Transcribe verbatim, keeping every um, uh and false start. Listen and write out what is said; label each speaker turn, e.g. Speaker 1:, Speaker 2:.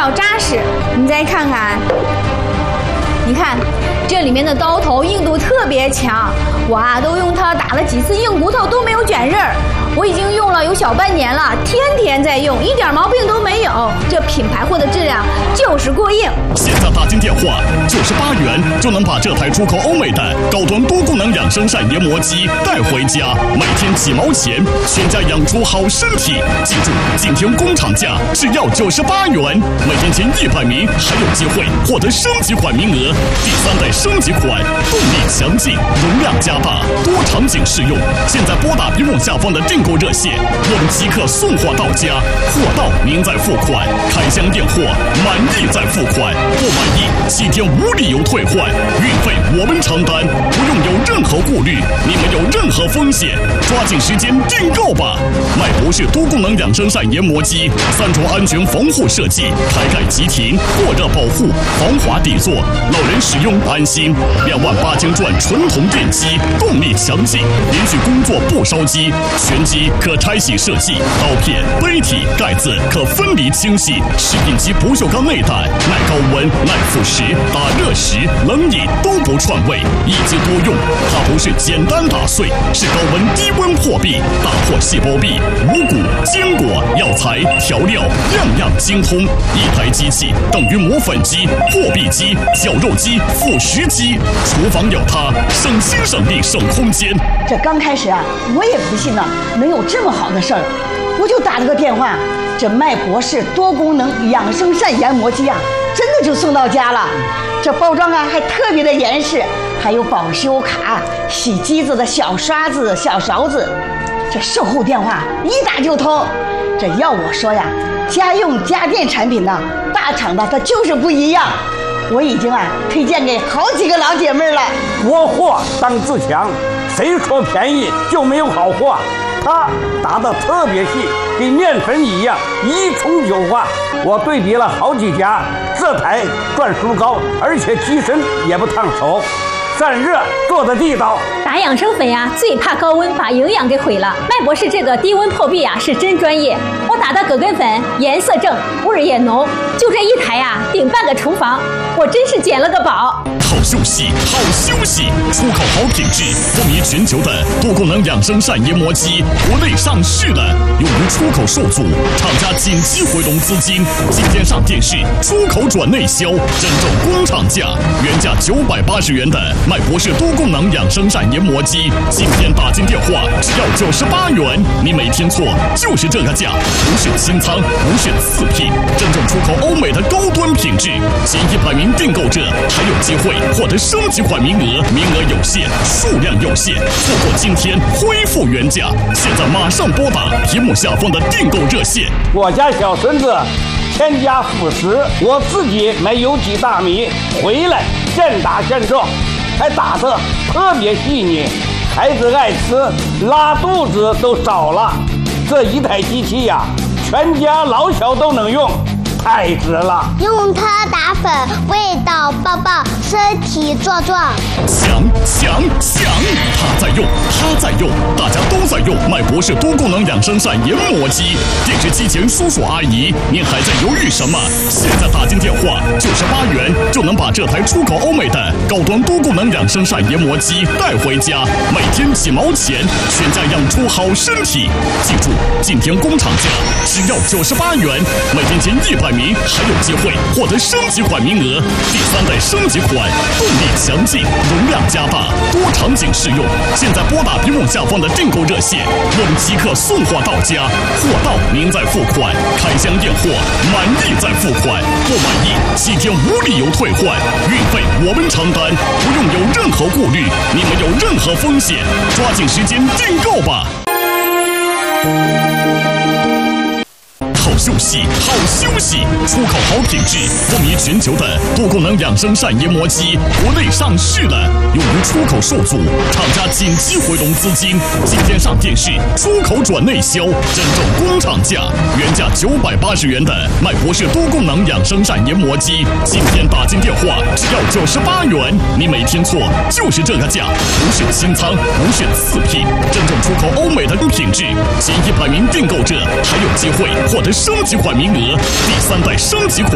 Speaker 1: 较扎实。你再看看，你看这里面的刀头硬度特别强，我啊都用它打了几次硬骨头都没有卷刃儿。我已经用了有小半年了，天天在用，一点毛病都没有。这品牌货的质量就是过硬。
Speaker 2: 现在打进电话，九十八元就能把这台出口欧美的高端多功能养生膳研磨机带回家，每天几毛钱，全家养出好身体。记住，今天工厂价只要九十八元，每天前一百名还有机会获得升级款名额。第三代升级款，动力强劲，容量加大，多场景适用。现在拨打屏幕下方的订购热线，我们即刻送货到家，货到您再付款，开箱验货，满意再付款，不满意七天无理由退换，运费我们承担，不用有任何顾虑，你们有任何风险，抓紧时间订购吧！麦博士多功能养生膳研磨机，三重安全防护设计，开盖即停，过热保护，防滑底座，老人使用安心。两万八千转纯铜电机，动力强劲，连续工作不烧机，全机可拆洗设计，刀片、杯体、盖子可分离清洗，食品级不锈钢内胆，耐高温、耐腐蚀，打热时、冷饮都不串味，一机多用。它不是简单打碎，是高温低温破壁，打破细胞壁、五谷、坚果、药材、调料，样样精通。一台机器等于磨粉机、破壁机、绞肉机、腐蚀机，厨房有它，省心省力省空间。
Speaker 3: 这刚开始啊，我也不信呢，能有这么好的事儿，我就打了个电话，这麦博士多功能养生膳研磨机啊，真的就送到家了。这包装啊还特别的严实，还有保修卡、洗机子的小刷子、小勺子。这售后电话一打就通。这要我说呀，家用家电产品呢，大厂的它就是不一样。我已经啊推荐给好几个老姐妹了。
Speaker 4: 国货当自强，谁说便宜就没有好货？它打得特别细，跟面粉一样，一冲就化。我对比了好几家，这台转速高，而且机身也不烫手，散热做的地道。
Speaker 5: 打养生粉呀，最怕高温把营养给毁了。麦博士这个低温破壁呀是真专业，我打的葛根粉颜色正，味儿也浓，就这一台呀顶半个厨房，我真是捡了个宝。
Speaker 2: 好休息，好休息，出口好品质，风靡全球的多功能养生膳研磨机，国内上市了，用于出口受阻，厂家紧急回笼资金，今天上电视，出口转内销，真正工厂价，原价九百八十元的麦博士多功能养生膳研磨机，今天打进电话只要九十八元，你没听错，就是这个价，不是清仓，不是次品，真正出口欧美的高端品质，前一百名订购者还有机会获得升级款名额，名额有限，数量有限，错过今天恢复原价，现在马上拨打屏幕下方的订购热线。
Speaker 4: 我家小孙子添加辅食，我自己买有机大米回来现打现种，还打得特别细腻，孩子爱吃，拉肚子都少了。这一台机器呀，全家老小都能用，太值了！
Speaker 6: 用它打粉，味道爆爆，身体壮壮。
Speaker 2: 强强强！他在用，他在用，大家都在用麦博士多功能养生膳研磨机。电视机前叔叔阿姨，您还在犹豫什么？现在打进电话，九十八元就能把这台出口欧美的高端多功能养生膳研磨机带回家，每天几毛钱，全家养出好身体。记住，今天工厂价只要九十八元，每天前一百名还有机会获得升级款名额。第三代升级款，动力强劲，容量加大，多场景适用。现在拨打屏幕下方的订购热线，我们即刻送货到家，货到您再付款，开箱验货，满意再付款，不满意七天无理由退换，运费我们承担，不用有任何顾虑，你们有任何风险，抓紧时间订购吧。好休息，好休息，出口好品质，风靡全球的多功能养生膳研磨机，国内上市了，用于出口受阻，厂家紧急回笼资金，今天上电视，出口转内销，真正工厂价，原价九百八十元的麦博士多功能养生膳研磨机，今天打进电话只要九十八元，你没听错，就是这个价，不是清仓，不是次品，真正出口欧美的品质，前一百名订购者还有机会获得升级款名额，第三代升级款。